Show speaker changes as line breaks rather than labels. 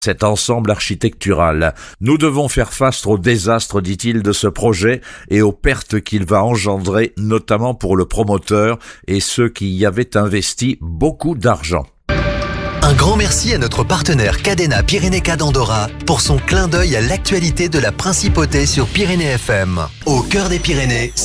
cet ensemble architectural. Nous devons faire face au désastre, dit-il, de ce projet et aux pertes qu'il va engendrer, notamment pour le promoteur et ceux qui y avaient investi beaucoup d'argent.
Un grand merci à notre partenaire Cadena Pyrénéca d'Andorra pour son clin d'œil à l'actualité de la principauté sur Pyrénées FM. Au cœur des Pyrénées,